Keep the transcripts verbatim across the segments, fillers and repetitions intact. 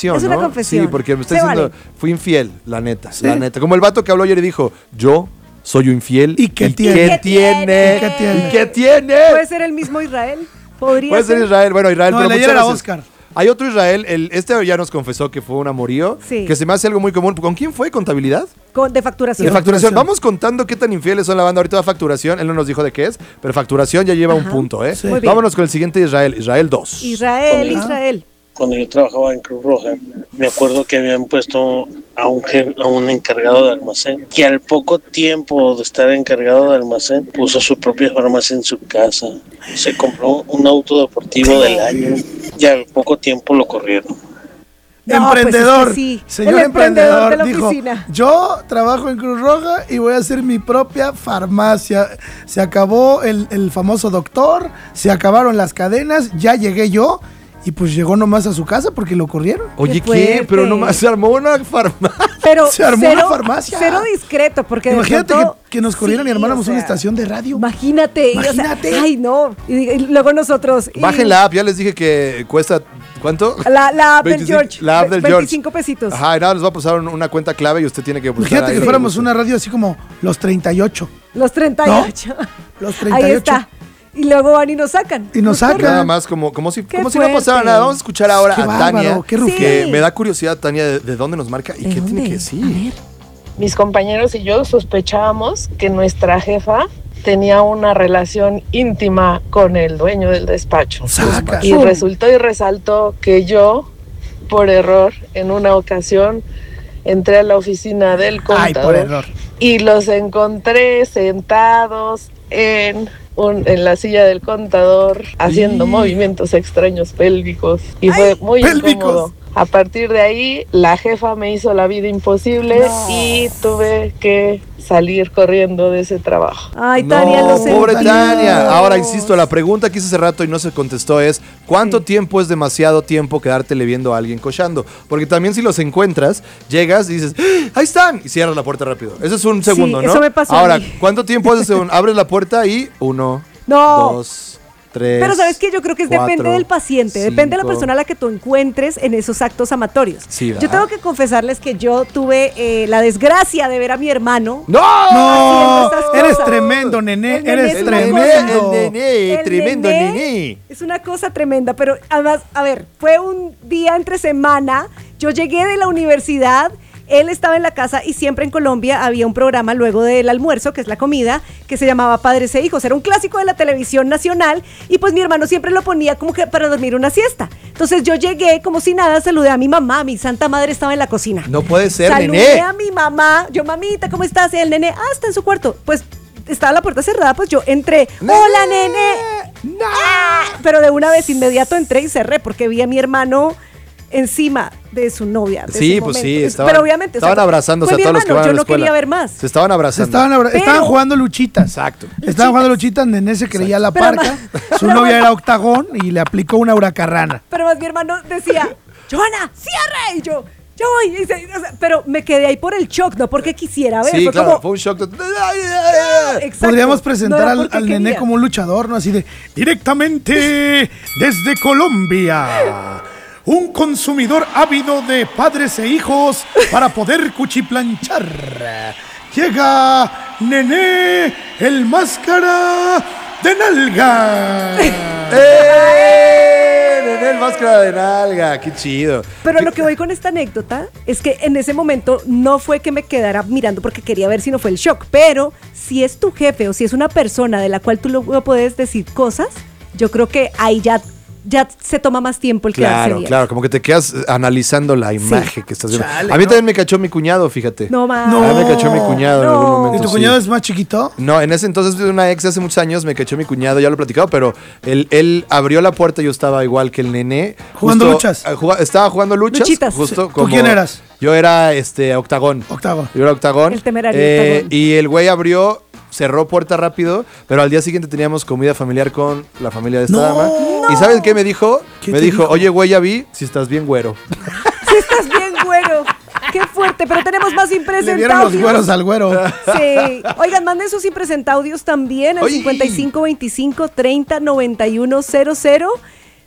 confesión, Es una ¿no? confesión. Sí, porque me está Se diciendo, vale. fui infiel, la neta, Sí. la neta. Como el vato que habló ayer y dijo, yo soy infiel. ¿Y qué tiene? ¿Qué ¿Y qué tiene? tiene? ¿Y qué tiene? ¿Y qué tiene? ¿Puede ser el mismo Israel? ¿Podría Puede ser Israel. Bueno, Israel, No, pero el de muchas ayer era veces- Oscar. Hay otro Israel, el, este ya nos confesó que fue un amorío, Sí. que se me hace algo muy común. ¿Con quién fue? ¿Contabilidad? Con- de facturación. De facturación. facturación. Vamos contando qué tan infieles son la banda. Ahorita va facturación, él no nos dijo de qué es, pero facturación ya lleva un Ajá. punto, ¿eh? Sí. Muy bien. Vámonos con el siguiente Israel, Israel dos. Israel, Ajá. Israel. Cuando yo trabajaba en Cruz Roja, me acuerdo que habían puesto a un, je- a un encargado de almacén, que al poco tiempo de estar encargado de almacén, puso su propia farmacia en su casa. Se compró un auto deportivo del año y al poco tiempo lo corrieron. No, pues Emprendedor, es que sí. señor El emprendedor emprendedor, de la dijo, oficina. yo trabajo en Cruz Roja y voy a hacer mi propia farmacia. Se acabó el, el famoso doctor, se acabaron las cadenas, ya llegué yo y pues llegó nomás a su casa porque lo corrieron. Oye, Qué ¿qué? fuerte. Pero nomás se armó una farmacia. Pero Se armó cero, una farmacia. Cero discreto, porque de Imagínate pronto- que, que nos corrieran Sí, y armáramos o sea, una estación de radio. Imagínate. y, o sea, Imagínate. ay, no. Y, y luego nosotros. y- Bajen la app, ya les dije que cuesta, ¿cuánto? La, la app del veinticinco George. La app del George. veinticinco pesitos. Ajá, y nada, les va a pasar un- una cuenta clave y usted tiene que buscar Imagínate ahí que lo fuéramos guste. una radio así como los treinta y ocho. Los treinta y ocho. Los treinta y ocho. Ahí está. Y luego van y nos sacan. Y nos sacan. Nada más como, como si, Qué como si no pasara fuerte. nada. Vamos a escuchar ahora Qué a bárbaro, Tania. qué rufián. Que Sí. me da curiosidad, Tania, de, de dónde nos marca y ¿De qué tiene dónde? que A decir. ver. Mis compañeros y yo sospechábamos que nuestra jefa tenía una relación íntima con el dueño del despacho. Saca. Y resultó y resaltó que yo, por error, en una ocasión, entré a la oficina del Ay, por contador error. y los encontré sentados en, un- en la silla del contador haciendo Y- movimientos extraños pélvicos y fue muy pélvicos. incómodo. A partir de ahí, la jefa me hizo la vida imposible No. y tuve que salir corriendo de ese trabajo. Ay, Tania, no, lo pobre sentimos. Tania. Ahora, insisto, la pregunta que hice hace rato y no se contestó es ¿cuánto Sí. tiempo es demasiado tiempo quedártele viendo a alguien cochando? Porque también si los encuentras, llegas y dices, ¡Ah! ¡ahí están! Y cierras la puerta rápido. Ese es un Sí, segundo, ¿no? eso me pasó a Ahora, mí. ¿cuánto tiempo haces? Un- Abres la puerta y uno, No. dos, tres. Pero ¿sabes qué? Yo creo que es cuatro, depende del paciente, depende de la cinco. persona a la que tú encuentres en esos actos amatorios. Sí, yo ¿verdad? tengo que confesarles que yo tuve eh, la desgracia de ver a mi hermano. ¡No! No, haciendo esas eres cosas. tremendo, nené, El nené eres es una tremendo. cosa. El nené, El tremendo nené nené. Es una cosa tremenda, pero además, a ver, fue un día entre semana, yo llegué de la universidad, él estaba en la casa y siempre en Colombia había un programa luego del almuerzo, que es la comida, que se llamaba Padres e Hijos. Era un clásico de la televisión nacional y pues mi hermano siempre lo ponía como que para dormir una siesta. Entonces yo llegué como si nada, saludé a mi mamá, mi santa madre estaba en la cocina. No puede ser, Saludé nené. a mi mamá, yo, mamita, ¿cómo estás? Y el nene, ah, está en su cuarto. Pues estaba la puerta cerrada, pues yo entré. Hola, nene. Ah, pero de una vez inmediato entré y cerré porque vi a mi hermano encima de su novia. de Sí, ese pues momento. sí, Es- estaban, pero obviamente, o sea, estaban abrazándose fue a mi todos los que hermano, van a yo la no escuela. quería ver más. Se estaban Se abrazando. estaban, abra- Pero- estaban jugando luchitas. Exacto. Estaban jugando luchitas, Nené se creía la Pero parca, más- su pero novia más- era octagón y le aplicó una huracarrana. Pero más mi hermano decía, Johanna, cierre. Y yo, yo voy. Y se- o sea, pero me quedé ahí por el shock, no porque quisiera ver. Sí, fue claro, como, fue un shock. de- exacto, Podríamos no presentar era al, porque al Nené quería. como un luchador, ¿no? Así de, directamente desde Colombia. Un consumidor ávido de padres e hijos para poder cuchiplanchar. Llega Nené, el máscara de nalga. ¡Eh! Nené, el máscara de nalga. Qué chido. Pero Qué- lo que voy con esta anécdota es que en ese momento no fue que me quedara mirando porque quería ver si no fue el shock, pero si es tu jefe o si es una persona de la cual tú luego puedes decir cosas, yo creo que ahí ya, ya se toma más tiempo el quedarse Claro, bien. claro, como que te quedas eh, analizando la imagen que estás viendo. Chale, a mí ¿no? también me cachó mi cuñado, fíjate. No más. No. A mí me cachó mi cuñado en No. algún ¿Y momento. tu sí. cuñado es más chiquito? No, en ese entonces de una ex hace muchos años me cachó mi cuñado, ya lo he platicado, pero él, él abrió la puerta, yo estaba igual que el nené. ¿Jugando justo, luchas? eh, juga- estaba jugando luchas. Luchitas. Justo ¿Tú como- quién eras? Yo era este octagón. Octavo. Yo era octagón. El temerario Eh, octagón. Y el güey abrió, cerró puerta rápido, pero al día siguiente teníamos comida familiar con la familia de esta No. dama. ¿Y sabes qué me dijo? ¿Qué Me te dijo, dijo? oye, güey, ya vi si estás bien güero. Si estás bien, güero. Qué fuerte, pero tenemos más Le dieron los impresentaudios. güeros al güero. Sí. Oigan, manden sus impresentaudios también al Oye. cincuenta y cinco veinticinco treinta noventa y uno cero cero.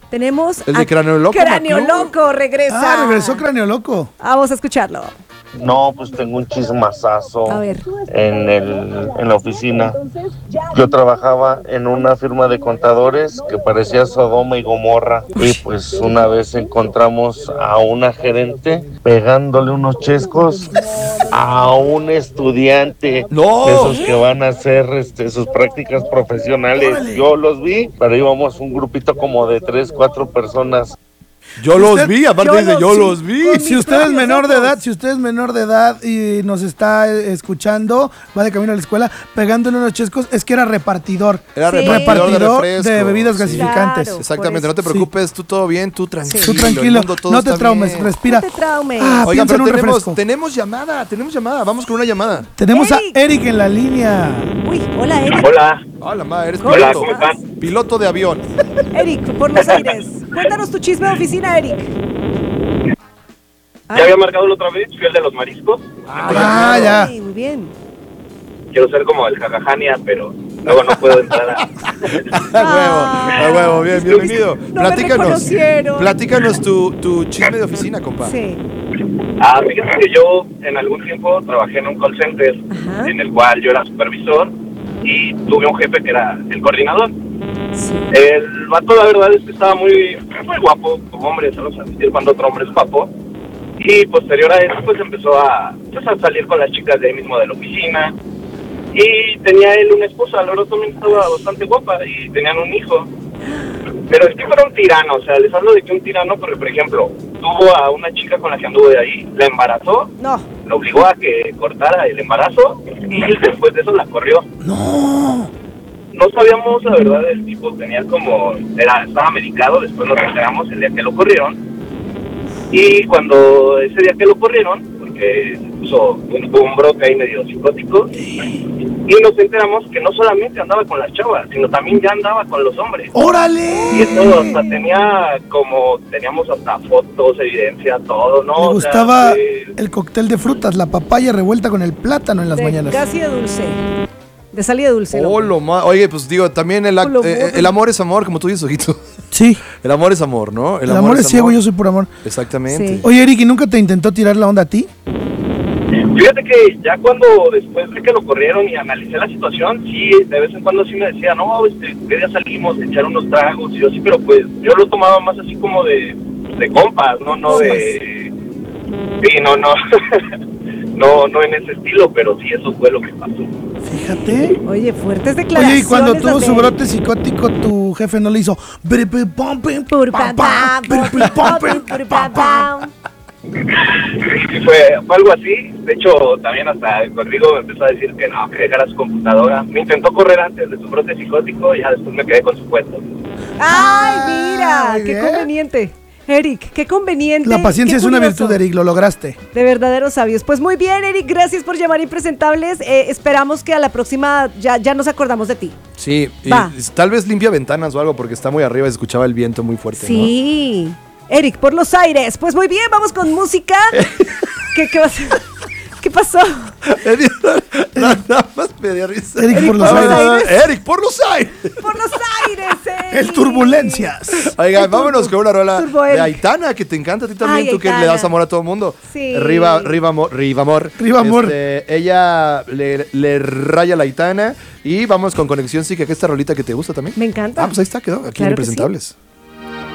Tenemos El de a Cráneo Loco, Cráneo Maclú. Loco regresa. Ah, regresó Cráneo Loco. Vamos a escucharlo. No, pues tengo un chismazazo A ver. en, el, en la oficina. Yo trabajaba en una firma de contadores que parecía Sodoma y Gomorra. Y pues una vez encontramos a una gerente pegándole unos chescos a un estudiante. ¡No! De esos que van a hacer este, sus prácticas profesionales. Yo los vi, pero íbamos un grupito como de tres, cuatro personas. Yo los Usted- vi, aparte yo dice, los- yo sí. los vi. Con Si mis usted es propios menor de ojos. edad, si usted es menor de edad y nos está eh, escuchando, va de camino a la escuela, pegándole unos chescos, es que era repartidor. Era Sí. repartidor, Repartidor de, de, refrescos, bebidas sí. gasificantes. Claro. Exactamente, Por no te eso. preocupes, tú todo bien, tú tranquilo. Tú el tranquilo, mundo todo no te está traumes, bien. respira. No te traumes. Ah, Oigan, piensa en pero un tenemos, refresco. tenemos llamada, tenemos llamada, vamos con una llamada. Tenemos Eric. a Eric en la línea. Uy, hola, Eric. Hola, Hola, ma, eres ¿Cómo piloto. estás? Piloto de avión. Eric, por los aires. Cuéntanos tu chisme de oficina, Eric. ya había marcado la otra vez, fui el de los mariscos. Ah, ya. Ay, muy bien. Quiero ser como el jajajania, pero luego no puedo entrar a... A huevo, a huevo, bien, bienvenido. No me platícanos, reconocieron. platícanos tu, tu chisme de oficina, compa. Sí. Ah, fíjate que yo en algún tiempo trabajé en un call center, Ajá. en el cual yo era supervisor y tuve un jefe que era el coordinador. Sí. El vato, la verdad, es que estaba muy, muy guapo, como hombre, sabes admitir cuando otro hombre es guapo. Y posterior a eso, pues empezó a, pues, a salir con las chicas de ahí mismo de la oficina. Y tenía él una esposa, la verdad también estaba bastante guapa y tenían un hijo. Pero es que fuera un tirano, o sea, les hablo de que un tirano, porque por ejemplo, tuvo a una chica con la que anduvo de ahí, la embarazó, No. la obligó a que cortara el embarazo y después de eso la corrió. No. No sabíamos, la verdad, el tipo tenía como, era, estaba medicado, después nos enteramos el día que lo corrieron. Y cuando ese día que lo corrieron, porque se puso un, un brote ahí medio psicótico, y nos enteramos que no solamente andaba con las chavas, sino también ya andaba con los hombres. ¡Órale! Y eso, hasta tenía como, teníamos hasta fotos, evidencia, todo, ¿no? Me O sea, gustaba eh, el cóctel de frutas, la papaya revuelta con el plátano en las De mañanas. casi de dulce. De salida dulce. Oh, lo ma- Oye, pues digo, también el, ac- Oh, lo eh, botan. el amor es amor, como tú dices, ojito. Sí, El amor es amor, ¿no? el, amor, es ciego, yo soy por amor. Exactamente. Sí. Oye, Eric, ¿y nunca te intentó tirar la onda a ti? Fíjate que ya cuando después de que lo corrieron y analicé la situación, sí, de vez en cuando sí me decía, no, este, ¿qué día salimos a echar unos tragos? Y yo sí, pero pues yo lo tomaba más así como de, de compas, no, no de... Sí, no, no, no, no en ese estilo, pero sí, eso fue lo que pasó. Fíjate. Oye, fuertes Oye, declaraciones. y cuando las tuvo de su él. brote psicótico, tu jefe no le hizo. Pur, pa, pa, pur, pur, pa, pur, pa, pa. Sí, fue, fue algo así. De hecho, también hasta Rodrigo me empezó a decir que no, que dejara su computadora. Me intentó correr antes de su brote psicótico y ya después me quedé con su puesto. Ay, mira, muy qué bien. conveniente. Eric, qué conveniente. La paciencia qué es una curioso. virtud, Eric, lo lograste. De verdaderos sabios. Pues muy bien, Eric, gracias por llamar Impresentables. Eh, esperamos que a la próxima ya, ya nos acordamos de ti. Sí, y Va. tal vez limpia ventanas o algo porque está muy arriba y se escuchaba el viento muy fuerte. Sí. Eric, por los aires. Pues muy bien, vamos con música. ¿Qué, qué, vas- ¿Qué pasó? ¿No? Nada más me dio risa. Eric, por los por los aires. aires. Eric, por los aires. Por los aires, Eric. El turbulencias. Oigan, El turbo- vámonos con una rola turbo de Eric. Aitana, que te encanta a ti también, Ay, tú que Aitana. le das amor a todo el mundo. Sí. Riva, Riva, Amor. Riva Amor. Riva Amor. Este, ella le, le raya la Aitana y vamos con Conexión Psique, que esta rolita que te gusta también. Me encanta. Ah, pues ahí está, quedó, aquí en Claro que sí. Impresentables.